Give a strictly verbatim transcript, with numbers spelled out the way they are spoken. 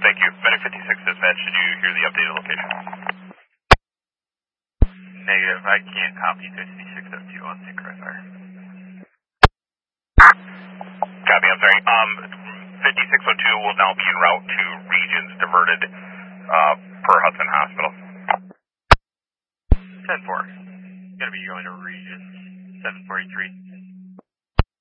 Thank you. Medic fifty-six dispatch, did you hear the updated location? Negative, I can't copy fifty-six oh two on Saint Crossfire. Copy, I'm sorry. Um, fifty-six oh two will now be en route to regions diverted uh, per Hudson Hospital. ten four, gonna be going to region seven forty-three.